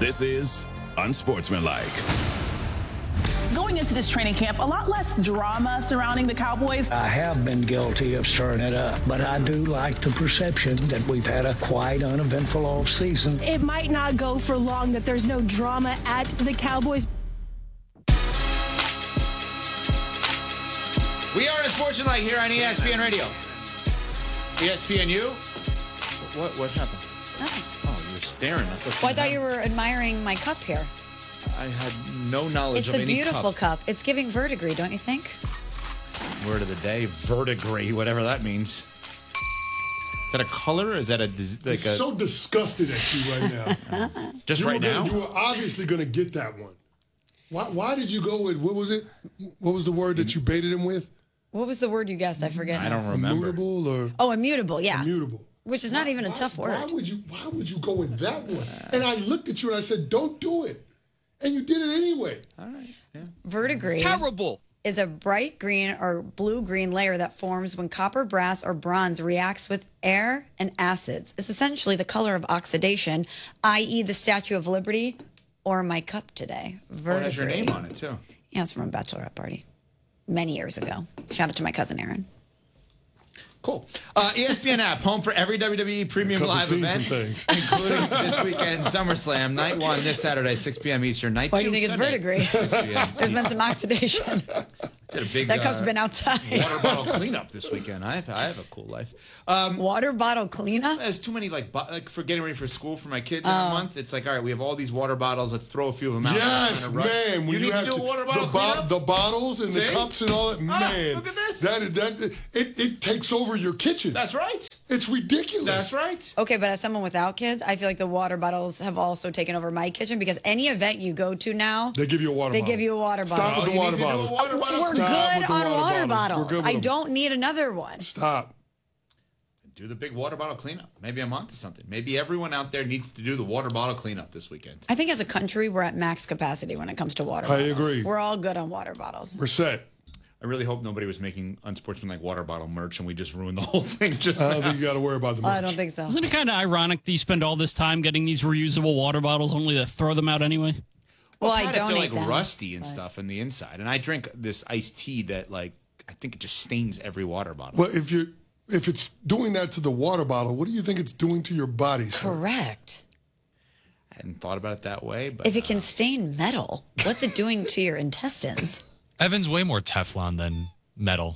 This is Unsportsmanlike. Going into this training camp, a lot less drama surrounding the Cowboys. I have been guilty of stirring it up, but I do like the perception that we've had a quiet, uneventful offseason. It might not go for long that there's no drama at the Cowboys. We are Unsportsmanlike here on ESPN Radio. ESPNU? What happened? Nothing. Oh, you were staring. Well, I thought you were admiring my cup here. I had no knowledge of any cup. It's a beautiful cup. It's giving verdigris, don't you think? Word of the day, verdigris, whatever that means. Is that a color or is that I'm so disgusted at you right now. Just right now? You were obviously going to get that one. Why did you go with, what was it? What was the word that you baited him with? What was the word you guessed? I forget. I don't remember. Immutable or? Oh, immutable, yeah. Immutable. Which is not even a tough word. Why would you go with that one? And I looked at you and I said, don't do it. And you did it anyway. All right. Yeah. Verdigris. Terrible. Is a bright green or blue-green layer that forms when copper, brass, or bronze reacts with air and acids. It's essentially the color of oxidation, i.e. the Statue of Liberty or my cup today. Verdigris. Oh, it has your name on it, too. Yeah, it's from a bachelorette party many years ago. Shout out to my cousin Aaron. Cool. ESPN app, home for every WWE premium live event, including this weekend SummerSlam, night one this Saturday, 6 p.m. Eastern, night Why two do you think Sunday, it's verdigris? 6 p.m. There's been some oxidation. Did a big That cup's been outside. water bottle cleanup this weekend. I have a cool life. Water bottle cleanup? There's too many like for getting ready for school for my kids in a month. It's like, all right, we have all these water bottles. Let's throw a few of them out. Yes, man. You need to do a water bottle cleanup? The bottles and the cups and all that. Man, look at this. It takes over your kitchen. That's right. It's ridiculous. That's right. Okay, but as someone without kids, I feel like the water bottles have also taken over my kitchen because any event you go to now, they give you a water bottle. They give you a water bottle. Stop with the water bottle. We're good on water bottles. I don't need another one. Stop. Do the big water bottle cleanup. Maybe I'm onto something. Maybe everyone out there needs to do the water bottle cleanup this weekend. I think as a country, we're at max capacity when it comes to water bottles. I agree. We're all good on water bottles. We're set. I really hope nobody was making unsportsmanlike water bottle merch and we just ruined the whole thing. I don't think you got to worry about the merch. I don't think so. Isn't it kind of ironic that you spend all this time getting these reusable water bottles only to throw them out anyway? Well, I Pat, donate they're like them, rusty and stuff on the inside. And I drink this iced tea that like I think it just stains every water bottle. Well, if it's doing that to the water bottle, what do you think it's doing to your body, sir? Correct. I hadn't thought about it that way. But if it can stain metal, what's it doing to your intestines? Evan's way more Teflon than metal.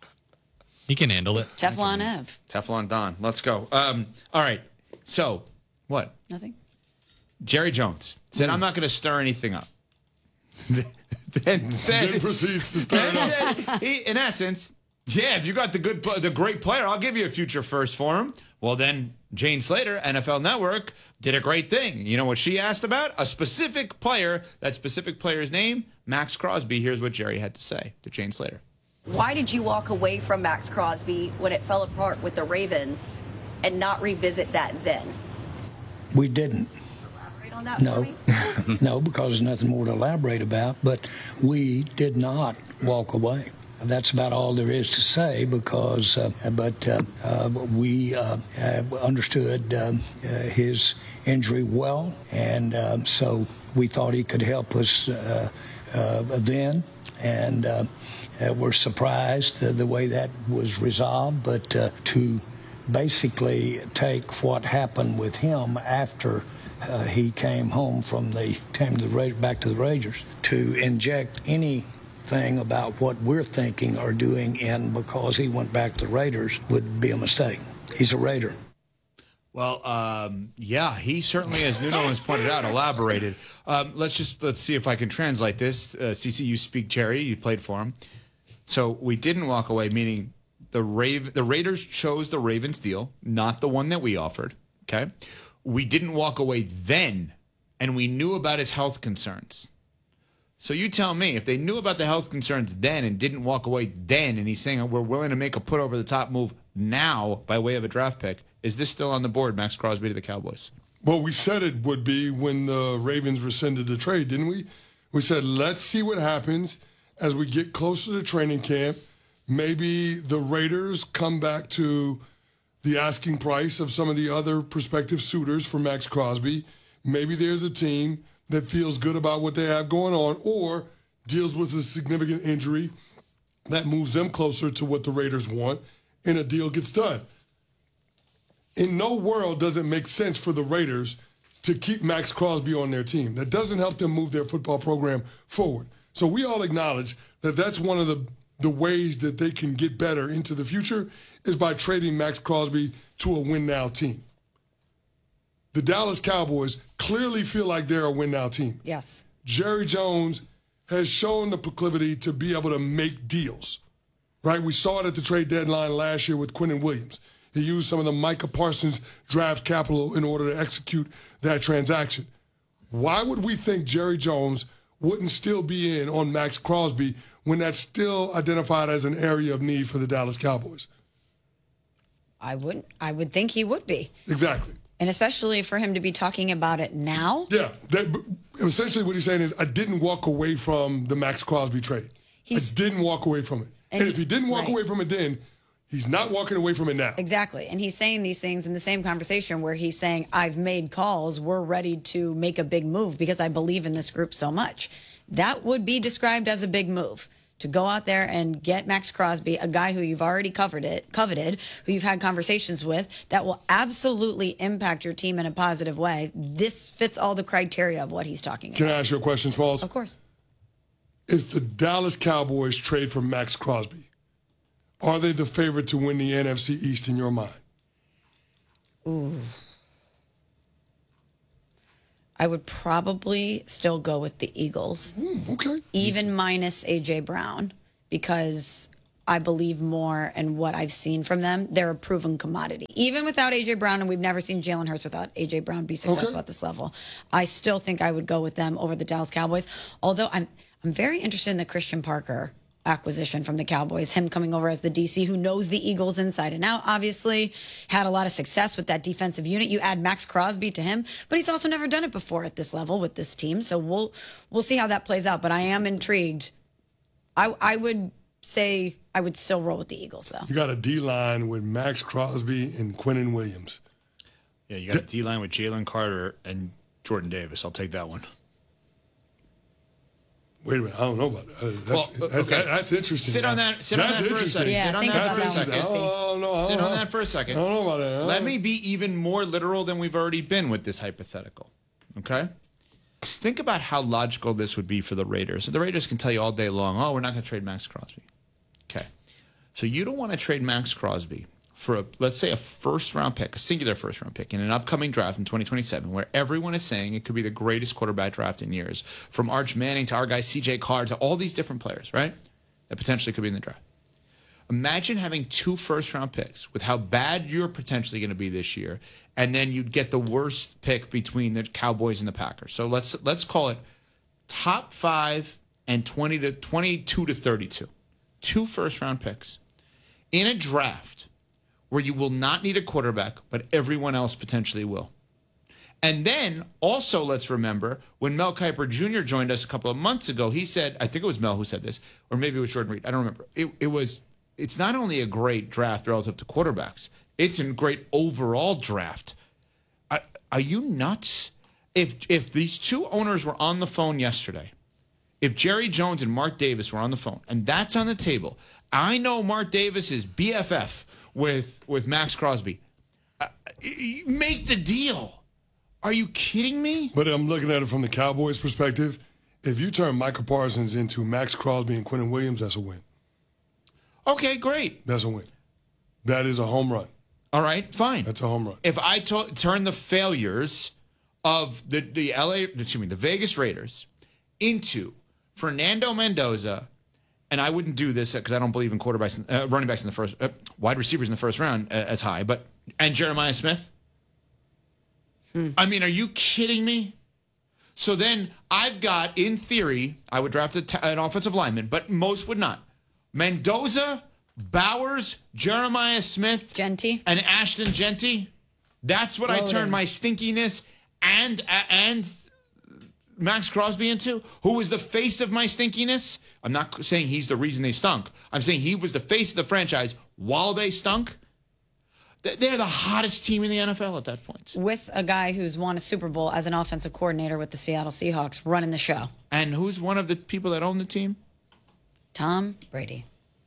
He can handle it. Teflon Ev. Teflon Don. Let's go. All right. So, what? Nothing. Jerry Jones said, I'm not going to stir anything up. then proceeds to stir it up. He, in essence, yeah, if you got the great player, I'll give you a future first for him. Well, then Jane Slater, NFL Network, did a great thing. You know what she asked about? A specific player. That specific player's name, Max Crosby. Here's what Jerry had to say to Jane Slater. Why did you walk away from Max Crosby when it fell apart with the Ravens and not revisit that then? We didn't. Elaborate on that No, for me? no, because there's nothing more to elaborate about. But we did not walk away. That's about all there is to say because, we understood his injury well, and so we thought he could help us then, and we're surprised the way that was resolved, but to basically take what happened with him after he came home back to the Raiders, to inject anything about what we're thinking or doing in because he went back to the Raiders would be a mistake. He's a Raider. Well, yeah, he certainly, as Nuno has pointed out, elaborated. Let's see if I can translate this. CC, you speak Jerry. You played for him. So we didn't walk away, meaning the Raiders chose the Ravens deal, not the one that we offered. Okay, we didn't walk away then, and we knew about his health concerns. So you tell me, if they knew about the health concerns then and didn't walk away then, and he's saying we're willing to make a put over the top move now by way of a draft pick, is this still on the board, Max Crosby to the Cowboys? Well, we said it would be when the Ravens rescinded the trade, didn't we? We said, let's see what happens as we get closer to training camp. Maybe the Raiders come back to the asking price of some of the other prospective suitors for Max Crosby. maybe there's a team that feels good about what they have going on or deals with a significant injury that moves them closer to what the Raiders want, and a deal gets done. In no world does it make sense for the Raiders to keep Max Crosby on their team. That doesn't help them move their football program forward. So we all acknowledge that that's one of the ways that they can get better into the future is by trading Max Crosby to a win-now team. The Dallas Cowboys clearly feel like they're a win-now team. Yes. Jerry Jones has shown the proclivity to be able to make deals, right? We saw it at the trade deadline last year with Quinnen Williams. He used some of the Micah Parsons draft capital in order to execute that transaction. Why would we think Jerry Jones wouldn't still be in on Max Crosby when that's still identified as an area of need for the Dallas Cowboys? I would think he would be. Exactly. And especially for him to be talking about it now. Yeah. Essentially what he's saying is, I didn't walk away from the Max Crosby trade. I didn't walk away from it. And if he didn't walk away from it then, he's not walking away from it now. Exactly. And he's saying these things in the same conversation where he's saying, I've made calls. We're ready to make a big move because I believe in this group so much. That would be described as a big move. To go out there and get Max Crosby, a guy who you've already coveted, who you've had conversations with, that will absolutely impact your team in a positive way. This fits all the criteria of what he's talking about. Can I ask you a question, Smalls? Of course. If the Dallas Cowboys trade for Max Crosby, are they the favorite to win the NFC East in your mind? Ooh. I would probably still go with the Eagles. Okay. Even minus A.J. Brown, because I believe more in what I've seen from them. They're a proven commodity. Even without A.J. Brown, and we've never seen Jalen Hurts without A.J. Brown be successful at this level, I still think I would go with them over the Dallas Cowboys. Although I'm very interested in the Christian Parker acquisition from the Cowboys, him coming over as the DC who knows the Eagles inside and out, obviously had a lot of success with that defensive unit. You add Max Crosby to him, but he's also never done it before at this level with this team. So we'll see how that plays out, but I am intrigued. I would say I would still roll with the Eagles though. You got a D-line with Max Crosby and Quinnen Williams. Yeah, you got a D-line with Jalen Carter and Jordan Davis. I'll take that one. Wait a minute, I don't know about that. That's interesting. Sit on that. Sit on that for a second. Yeah, sit on that for a second. Sit on that for a second. I don't know about that. Let me be even more literal than we've already been with this hypothetical. Okay? Think about how logical this would be for the Raiders. So the Raiders can tell you all day long, oh, we're not going to trade Max Crosby. Okay. So you don't want to trade Max Crosby for, let's say, a first-round pick, a singular first-round pick in an upcoming draft in 2027 where everyone is saying it could be the greatest quarterback draft in years, from Arch Manning to our guy C.J. Carr to all these different players, right, that potentially could be in the draft. Imagine having 2 first-round picks with how bad you're potentially going to be this year, and then you'd get the worst pick between the Cowboys and the Packers. So let's call it top 5 and 22 to 32. 2 first-round picks in a draft where you will not need a quarterback, but everyone else potentially will. And then also let's remember when Mel Kiper Jr. joined us a couple of months ago, he said, I think it was Mel who said this, or maybe it was Jordan Reed, I don't remember. It's not only a great draft relative to quarterbacks, it's a great overall draft. Are you nuts? If these 2 owners were on the phone yesterday, if Jerry Jones and Mark Davis were on the phone, and that's on the table, I know Mark Davis is BFF with Max Crosby. Make the deal. Are you kidding me? But I'm looking at it from the Cowboys' perspective. If you turn Micah Parsons into Max Crosby and Quinnen Williams, that's a win. Okay, great. That's a win. That is a home run. All right, fine. That's a home run. If I turn the failures of the Vegas Raiders into Fernando Mendoza, and I wouldn't do this because I don't believe in quarterbacks, running backs in the first, wide receivers in the first round as high, and Jeremiah Smith. I mean, are you kidding me? So then I've got, in theory, I would draft an offensive lineman, but most would not. Mendoza, Bowers, Jeremiah Smith, Genty, and Ashton Genty. That's what I turn my stinkiness and Max Crosby into, who was the face of my stinkiness. I'm not saying he's the reason they stunk. I'm saying he was the face of the franchise while they stunk. They're the hottest team in the NFL at that point. With a guy who's won a Super Bowl as an offensive coordinator with the Seattle Seahawks running the show. And who's one of the people that own the team? Tom Brady.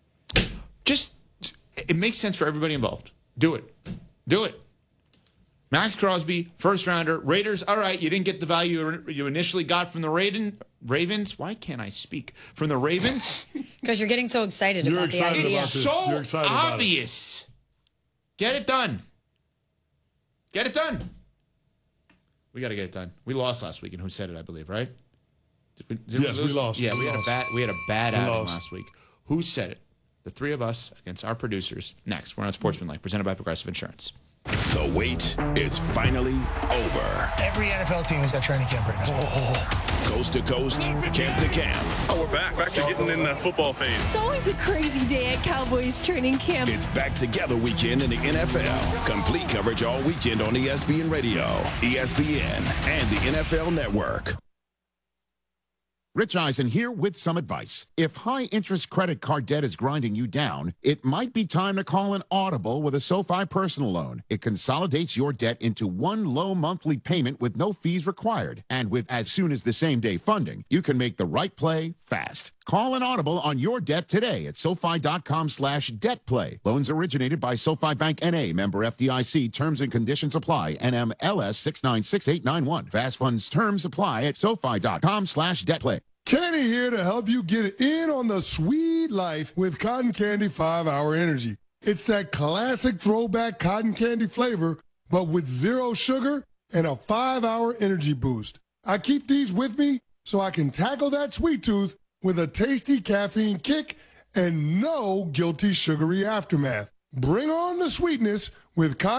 It makes sense for everybody involved. Do it. Do it. Max Crosby, first rounder. Raiders, all right, you didn't get the value you initially got from the Ravens. Why can't I speak? From the Ravens? Because you're getting so excited about the idea. It's so obvious. Get it done. Get it done. We got to get it done. We lost last week, and who said it, I believe, right? Yes, we lost. Yeah, we had a bad outing last week. Who said it? The three of us against our producers. Next, we're on Sportsmanlike, presented by Progressive Insurance. The wait is finally over. Every NFL team is at training camp right now. Coast to coast, camp to camp. Oh, we're back to getting in that football phase. It's always a crazy day at Cowboys training camp. It's back together weekend in the NFL. Complete coverage all weekend on ESPN Radio, ESPN, and the NFL Network. Rich Eisen here with some advice. If high-interest credit card debt is grinding you down, it might be time to call an audible with a SoFi personal loan. It consolidates your debt into one low monthly payment with no fees required. And with as soon as the same-day funding, you can make the right play fast. Call an audible on your debt today at SoFi.com/debtplay. Loans originated by SoFi Bank N.A., member FDIC. Terms and conditions apply. NMLS 696891. Fast funds terms apply at SoFi.com/debtplay. Kenny here to help you get in on the sweet life with Cotton Candy 5-Hour Energy. It's that classic throwback cotton candy flavor, but with 0 sugar and a 5-hour energy boost. I keep these with me so I can tackle that sweet tooth with a tasty caffeine kick and no guilty sugary aftermath. Bring on the sweetness with Cotton